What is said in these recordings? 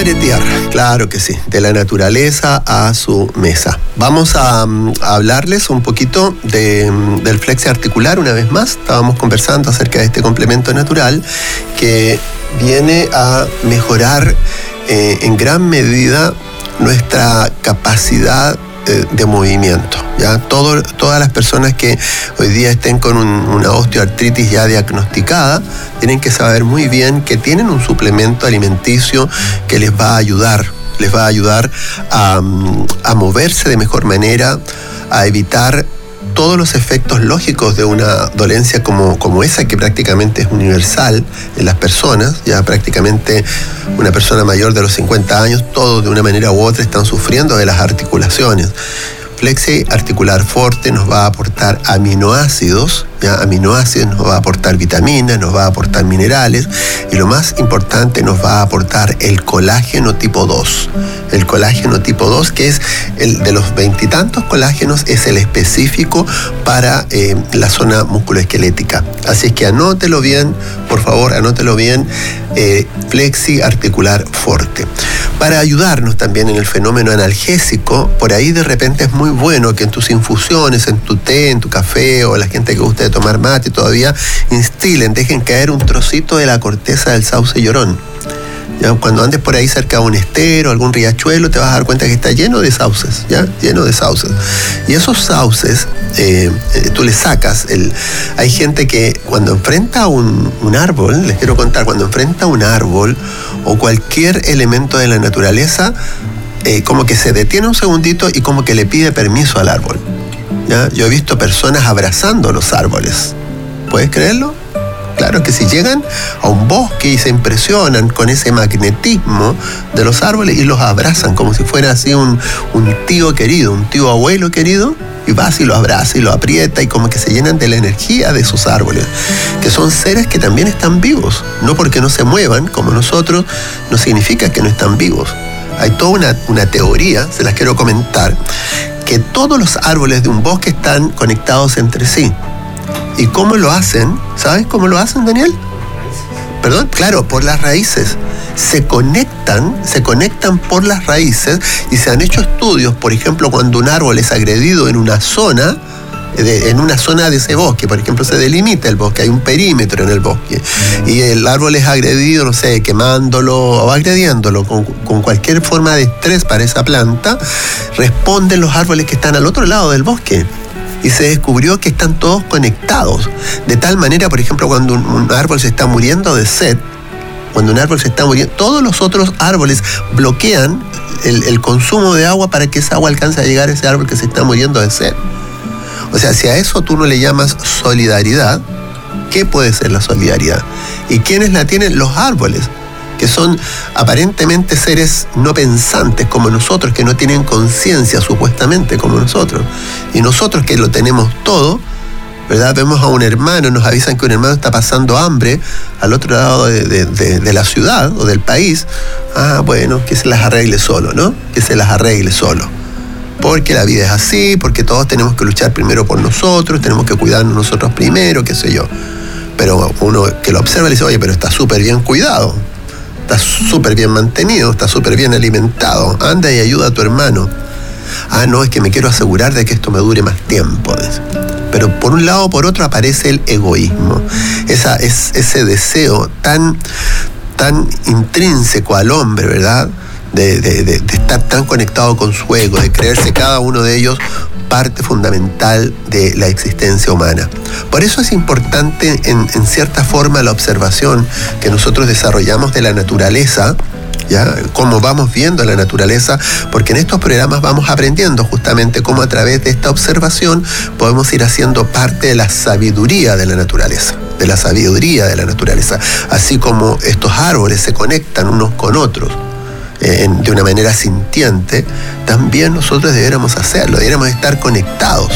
Madre Tierra, claro que sí, de la naturaleza a su mesa. Vamos a hablarles un poquito del flexi articular una vez más. Estábamos conversando acerca de este complemento natural que viene a mejorar en gran medida nuestra capacidad de movimiento. ¿Ya? Todas las personas que hoy día estén con una osteoartritis ya diagnosticada tienen que saber muy bien que tienen un suplemento alimenticio que les va a ayudar a moverse de mejor manera, a evitar todos los efectos lógicos de una dolencia como esa, que prácticamente es universal en las personas. Ya prácticamente una persona mayor de los 50 años, todos de una manera u otra están sufriendo de las articulaciones. Flexi Articular Forte nos va a aportar aminoácidos, ¿ya? Aminoácidos, nos va a aportar vitaminas, nos va a aportar minerales y lo más importante, nos va a aportar el colágeno tipo 2. El colágeno tipo 2, que es el de los 20 y tantos colágenos, es el específico para la zona musculoesquelética. Así es que anótelo bien, por favor, anótelo bien, Flexi Articular Forte. Para ayudarnos también en el fenómeno analgésico, por ahí de repente es muy bueno que en tus infusiones, en tu té, en tu café, o la gente que gusta de tomar mate todavía, dejen caer un trocito de la corteza del sauce llorón. ¿Ya? Cuando andes por ahí cerca de un estero, algún riachuelo, te vas a dar cuenta que está lleno de sauces, ¿ya? Lleno de sauces. Y esos sauces, tú le sacas, hay gente que cuando enfrenta un árbol, les quiero contar, cuando enfrenta un árbol o cualquier elemento de la naturaleza, como que se detiene un segundito y como que le pide permiso al árbol, ¿ya? Yo he visto personas abrazando los árboles. ¿Puedes creerlo? Claro que si llegan a un bosque y se impresionan con ese magnetismo de los árboles y los abrazan como si fuera así un tío querido, un tío abuelo querido, y vas y lo abraza y lo aprieta y como que se llenan de la energía de esos árboles, que son seres que también están vivos. No porque no se muevan como nosotros, no significa que no están vivos. Hay toda una teoría, se las quiero comentar, que todos los árboles de un bosque están conectados entre sí. ¿Y cómo lo hacen? ¿Sabes cómo lo hacen, Daniel? ¿Perdón? Claro, por las raíces. Se conectan por las raíces y se han hecho estudios, por ejemplo, cuando un árbol es agredido en una zona de ese bosque, por ejemplo, se delimita el bosque, hay un perímetro en el bosque, y el árbol es agredido, no sé, quemándolo o agrediéndolo con cualquier forma de estrés para esa planta, responden los árboles que están al otro lado del bosque. Y se descubrió que están todos conectados. De tal manera, por ejemplo, cuando un árbol se está muriendo de sed, todos los otros árboles bloquean el consumo de agua para que esa agua alcance a llegar a ese árbol que se está muriendo de sed. O sea, si a eso tú no le llamas solidaridad, ¿qué puede ser la solidaridad? ¿Y quiénes la tienen? Los árboles, que son aparentemente seres no pensantes como nosotros, que no tienen conciencia supuestamente como nosotros. Y nosotros que lo tenemos todo, ¿verdad? Vemos a un hermano, nos avisan que un hermano está pasando hambre al otro lado de la ciudad o del país. Ah, bueno, que se las arregle solo, ¿no? Que se las arregle solo. Porque la vida es así, porque todos tenemos que luchar primero por nosotros, tenemos que cuidarnos nosotros primero, qué sé yo. Pero uno que lo observa le dice, oye, pero está súper bien cuidado. Está súper bien mantenido, está súper bien alimentado. Anda y ayuda a tu hermano. Ah, no, es que me quiero asegurar de que esto me dure más tiempo. Pero por un lado o por otro aparece el egoísmo. Ese deseo tan intrínseco al hombre, ¿verdad? De estar tan conectado con su ego, de creerse cada uno de ellos parte fundamental de la existencia humana. Por eso es importante en cierta forma la observación que nosotros desarrollamos de la naturaleza, ¿ya? Cómo vamos viendo la naturaleza, porque en estos programas vamos aprendiendo justamente cómo a través de esta observación podemos ir haciendo parte de la sabiduría de la naturaleza. Así como estos árboles se conectan unos con otros de una manera sintiente, también nosotros deberíamos hacerlo, deberíamos estar conectados,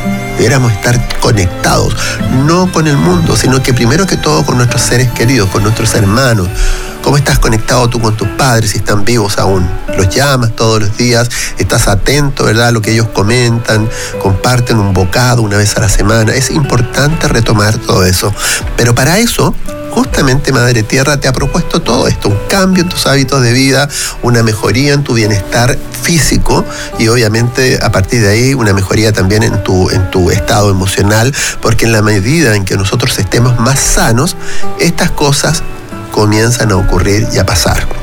no con el mundo, sino que primero que todo con nuestros seres queridos, con nuestros hermanos. ¿Cómo estás conectado tú con tus padres si están vivos aún? Los llamas todos los días, estás atento, ¿verdad?, a lo que ellos comentan, comparten un bocado una vez a la semana. Es importante retomar todo eso. Pero para eso, justamente Madre Tierra te ha propuesto todo esto, un cambio cambio en tus hábitos de vida, una mejoría en tu bienestar físico y obviamente a partir de ahí una mejoría también en tu estado emocional, porque en la medida en que nosotros estemos más sanos, estas cosas comienzan a ocurrir y a pasar.